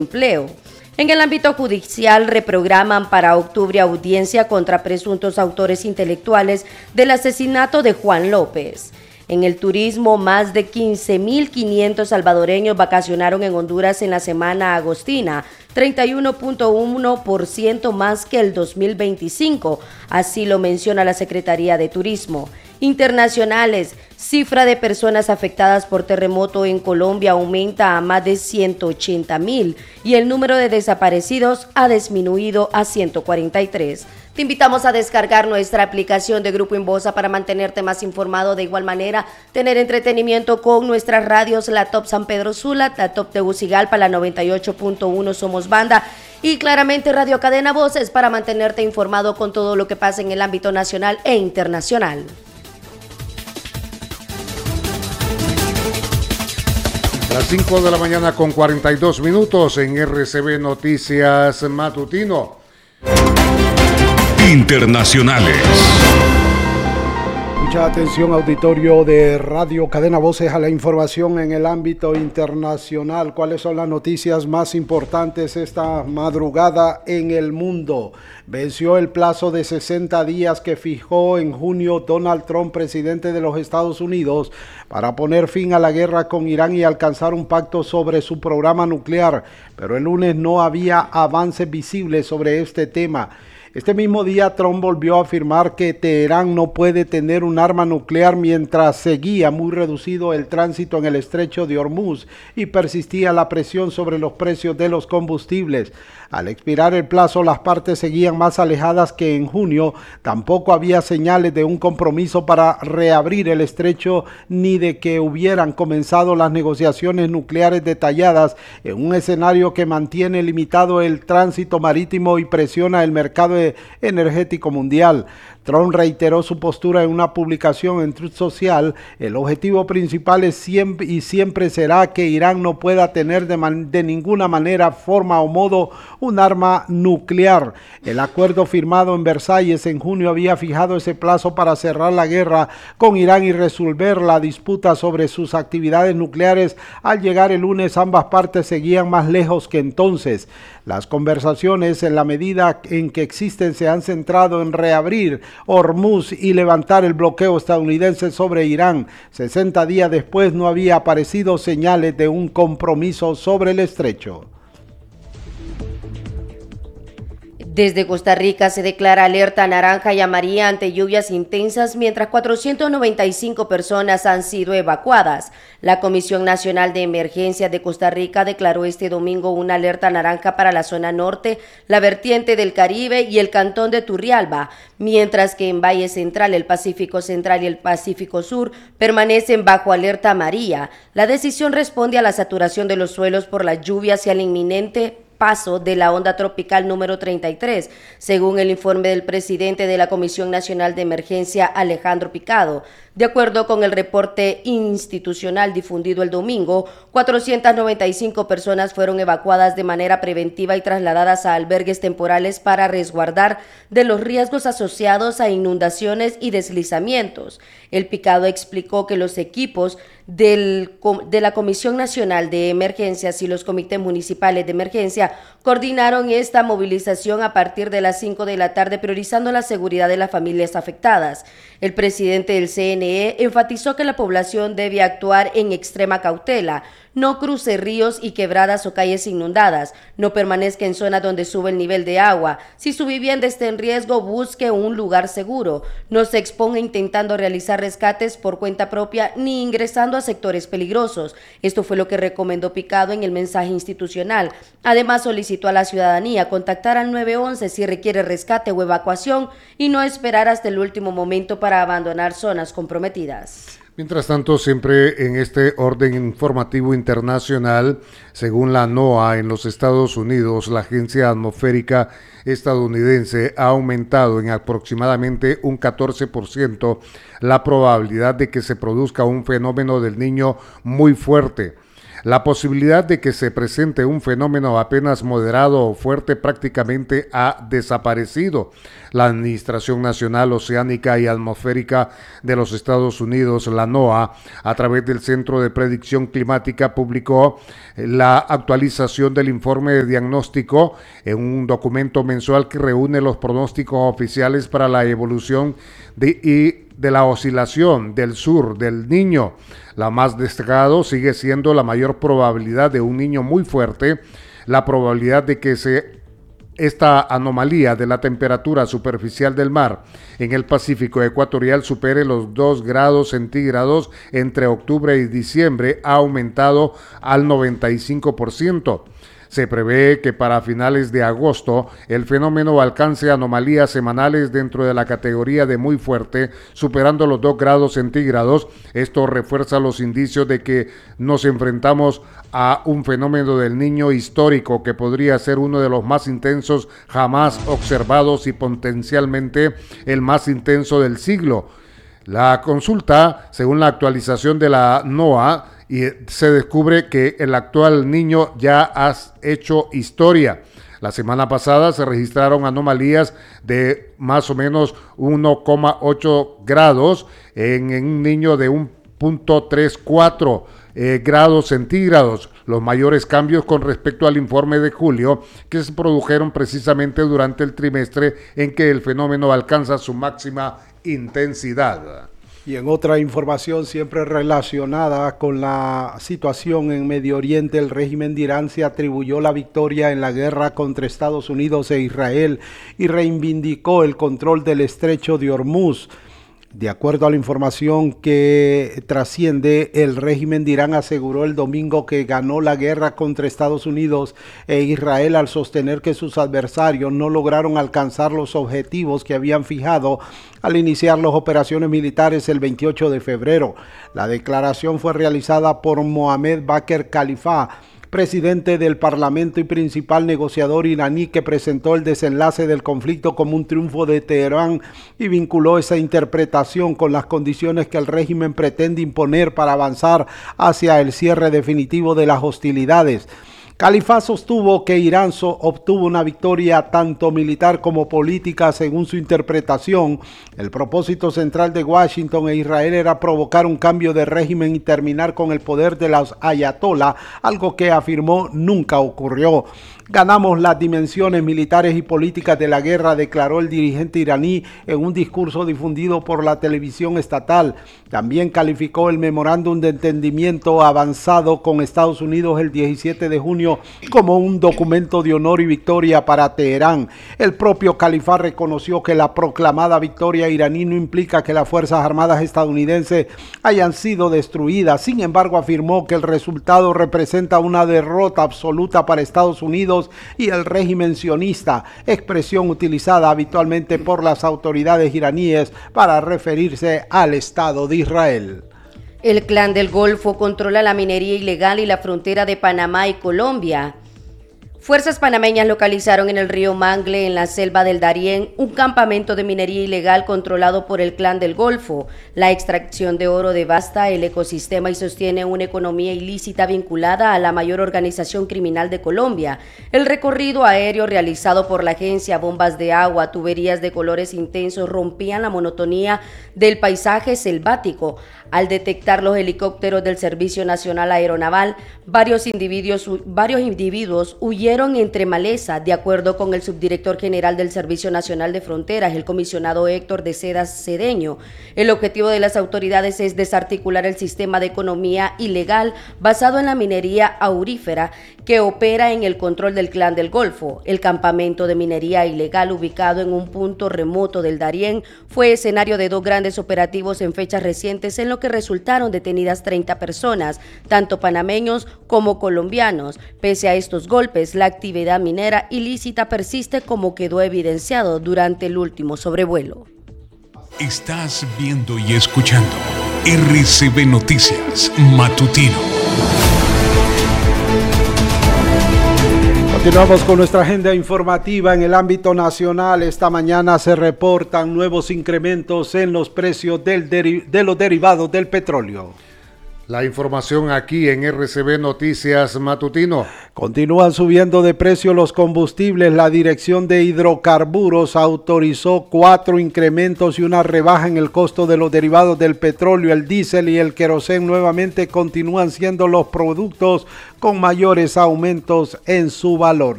empleo. En el ámbito judicial, reprograman para octubre audiencia contra presuntos autores intelectuales del asesinato de Juan López. En el turismo, más de 15.500 salvadoreños vacacionaron en Honduras en la semana agostina, 31.1% más que el 2025, así lo menciona la Secretaría de Turismo. Internacionales, cifra de personas afectadas por terremoto en Colombia aumenta a más de 180.000 y el número de desaparecidos ha disminuido a 143. Te invitamos a descargar nuestra aplicación de Grupo Inbosa para mantenerte más informado. De igual manera, tener entretenimiento con nuestras radios, la Top San Pedro Sula, la Top Tegucigalpa, la 98.1 Somos Banda y claramente Radio Cadena Voces para mantenerte informado con todo lo que pasa en el ámbito nacional e internacional. Las 5 de la mañana con 42 minutos en RCB Noticias Matutino. Internacionales. Mucha atención, auditorio de Radio Cadena Voces, a la información en el ámbito internacional. ¿Cuáles son las noticias más importantes esta madrugada en el mundo? Venció el plazo de 60 días que fijó en junio Donald Trump, presidente de los Estados Unidos, para poner fin a la guerra con Irán y alcanzar un pacto sobre su programa nuclear. Pero el lunes no había avances visibles sobre este tema. Este mismo día, Trump volvió a afirmar que Teherán no puede tener un arma nuclear mientras seguía muy reducido el tránsito en el estrecho de Hormuz y persistía la presión sobre los precios de los combustibles. Al expirar el plazo, las partes seguían más alejadas que en junio. Tampoco había señales de un compromiso para reabrir el estrecho ni de que hubieran comenzado las negociaciones nucleares detalladas en un escenario que mantiene limitado el tránsito marítimo y presiona el mercado energético mundial. Trump reiteró su postura en una publicación en Truth Social. El objetivo principal es siempre será que Irán no pueda tener de ninguna manera, forma o modo un arma nuclear. El acuerdo firmado en Versalles en junio había fijado ese plazo para cerrar la guerra con Irán y resolver la disputa sobre sus actividades nucleares. Al llegar el lunes, ambas partes seguían más lejos que entonces. Las conversaciones, en la medida en que existen, se han centrado en reabrir Hormuz y levantar el bloqueo estadounidense sobre Irán. 60 días después no había aparecido señales de un compromiso sobre el estrecho. Desde Costa Rica se declara alerta naranja y amarilla ante lluvias intensas, mientras 495 personas han sido evacuadas. La Comisión Nacional de Emergencias de Costa Rica declaró este domingo una alerta naranja para la zona norte, la vertiente del Caribe y el cantón de Turrialba, mientras que en Valle Central, el Pacífico Central y el Pacífico Sur permanecen bajo alerta amarilla. La decisión responde a la saturación de los suelos por las lluvias y al inminente paso de la onda tropical número 33, según el informe del presidente de la Comisión Nacional de Emergencia, Alejandro Picado. De acuerdo con el reporte institucional difundido el domingo, 495 personas fueron evacuadas de manera preventiva y trasladadas a albergues temporales para resguardar de los riesgos asociados a inundaciones y deslizamientos. El Picado explicó que los equipos de la Comisión Nacional de Emergencias y los comités municipales de emergencia coordinaron esta movilización a partir de las 5 de la tarde, priorizando la seguridad de las familias afectadas. El presidente del CNE enfatizó que la población debe actuar en extrema cautela, no cruce ríos y quebradas o calles inundadas, no permanezca en zonas donde sube el nivel de agua. Si su vivienda está en riesgo, busque un lugar seguro. No se exponga intentando realizar rescates por cuenta propia ni ingresando a sectores peligrosos. Esto fue lo que recomendó Picado en el mensaje institucional. Además, solicitó a la ciudadanía contactar al 911 si requiere rescate o evacuación y no esperar hasta el último momento para abandonar zonas comprometidas. Mientras tanto, siempre en este orden informativo internacional, según la NOAA en los Estados Unidos, la agencia atmosférica estadounidense ha aumentado en aproximadamente un 14% la probabilidad de que se produzca un fenómeno del Niño muy fuerte. La posibilidad de que se presente un fenómeno apenas moderado o fuerte prácticamente ha desaparecido. La Administración Nacional Oceánica y Atmosférica de los Estados Unidos, la NOAA, a través del Centro de Predicción Climática, publicó la actualización del informe de diagnóstico en un documento mensual que reúne los pronósticos oficiales para la evolución de la oscilación del sur del Niño. La más destacada sigue siendo la mayor probabilidad de un niño muy fuerte, la probabilidad de que esta anomalía de la temperatura superficial del mar en el Pacífico ecuatorial supere los 2 grados centígrados entre octubre y diciembre ha aumentado al 95%. Se prevé que para finales de agosto el fenómeno alcance anomalías semanales dentro de la categoría de muy fuerte, superando los 2 grados centígrados. Esto refuerza los indicios de que nos enfrentamos a un fenómeno del Niño histórico que podría ser uno de los más intensos jamás observados y potencialmente el más intenso del siglo. La consulta, según la actualización de la NOAA, y se descubre que el actual Niño ya ha hecho historia. La semana pasada se registraron anomalías de más o menos 1,8 grados en un niño de 1,34 grados centígrados, los mayores cambios con respecto al informe de julio que se produjeron precisamente durante el trimestre en que el fenómeno alcanza su máxima intensidad. Y en otra información siempre relacionada con la situación en Medio Oriente, el régimen de Irán se atribuyó la victoria en la guerra contra Estados Unidos e Israel y reivindicó el control del estrecho de Hormuz. De acuerdo a la información que trasciende, el régimen de Irán aseguró el domingo que ganó la guerra contra Estados Unidos e Israel al sostener que sus adversarios no lograron alcanzar los objetivos que habían fijado al iniciar las operaciones militares el 28 de febrero. La declaración fue realizada por Mohammad Bakr Khalifa, presidente del Parlamento y principal negociador iraní, que presentó el desenlace del conflicto como un triunfo de Teherán y vinculó esa interpretación con las condiciones que el régimen pretende imponer para avanzar hacia el cierre definitivo de las hostilidades. Khalifa sostuvo que Irán obtuvo una victoria tanto militar como política según su interpretación. El propósito central de Washington e Israel era provocar un cambio de régimen y terminar con el poder de los ayatolá, algo que afirmó nunca ocurrió. Ganamos las dimensiones militares y políticas de la guerra, declaró el dirigente iraní en un discurso difundido por la televisión estatal. También calificó el memorándum de entendimiento avanzado con Estados Unidos el 17 de junio como un documento de honor y victoria para Teherán. El propio Khalifa reconoció que la proclamada victoria iraní no implica que las Fuerzas Armadas estadounidenses hayan sido destruidas. Sin embargo, afirmó que el resultado representa una derrota absoluta para Estados Unidos y el régimen sionista, expresión utilizada habitualmente por las autoridades iraníes para referirse al Estado de Israel. El Clan del Golfo controla la minería ilegal y la frontera de Panamá y Colombia. Fuerzas panameñas localizaron en el río Mangle, en la selva del Darién, un campamento de minería ilegal controlado por el Clan del Golfo. La extracción de oro devasta el ecosistema y sostiene una economía ilícita vinculada a la mayor organización criminal de Colombia. El recorrido aéreo realizado por la agencia, bombas de agua, tuberías de colores intensos rompían la monotonía del paisaje selvático. Al detectar los helicópteros del Servicio Nacional Aeronaval, varios individuos huyeron entre maleza. De acuerdo con el subdirector general del Servicio Nacional de Fronteras, el comisionado Héctor de Seda Cedeño, el objetivo de las autoridades es desarticular el sistema de economía ilegal basado en la minería aurífera que opera en el control del Clan del Golfo. El campamento de minería ilegal, ubicado en un punto remoto del Darién, fue escenario de 2 grandes operativos en fechas recientes, en lo que resultaron detenidas 30 personas, tanto panameños como colombianos. Pese a estos golpes, la actividad minera ilícita persiste, como quedó evidenciado durante el último sobrevuelo. Estás viendo y escuchando RCB Noticias Matutino. Continuamos con nuestra agenda informativa. En el ámbito nacional, esta mañana se reportan nuevos incrementos en los precios de los derivados del petróleo. La información aquí en RCB Noticias Matutino. Continúan subiendo de precio los combustibles. La Dirección de Hidrocarburos autorizó 4 incrementos y una rebaja en el costo de los derivados del petróleo. El diésel y el querosén nuevamente continúan siendo los productos con mayores aumentos en su valor.